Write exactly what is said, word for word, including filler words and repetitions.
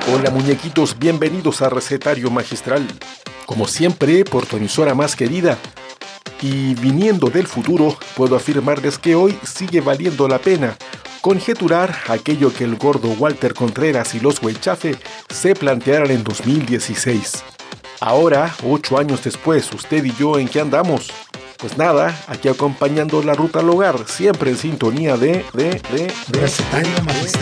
Hola muñequitos, bienvenidos a Recetario Magistral. Como siempre, por tu emisora más querida. Y viniendo del futuro, puedo afirmarles que hoy sigue valiendo la pena conjeturar aquello que el gordo Walter Contreras y los Weichafe se plantearon en dos mil dieciséis. Ahora, ocho años después, usted y yo, ¿en qué andamos? Pues nada, aquí acompañando la ruta al hogar, siempre en sintonía de... de, de, de... Recetario Magistral.